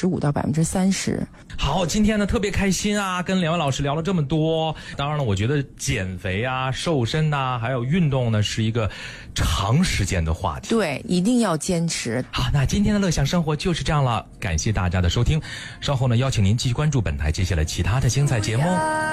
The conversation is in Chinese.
15%到30%。 好，今天呢特别开心啊，跟两位老师聊了这么多。当然了，我觉得减肥啊、瘦身呐、还有运动呢，是一个长时间的话题。 对，一定要坚持。 好，那今天的乐享生活就是这样了，感谢大家的收听。稍后呢，邀请您继续关注本台接下来其他的精彩节目。